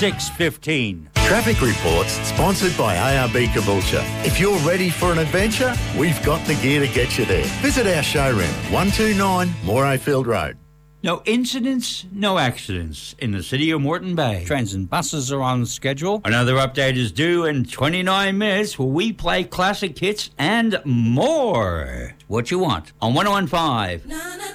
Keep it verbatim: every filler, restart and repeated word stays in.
six fifteen. Traffic reports sponsored by A R B Caboolture. If you're ready for an adventure, we've got the gear to get you there. Visit our showroom, one two nine Morayfield Road. No incidents, no accidents in the city of Moreton Bay. Trains and buses are on schedule. Another update is due in twenty-nine minutes where we play classic hits and more. What you want on one oh one five.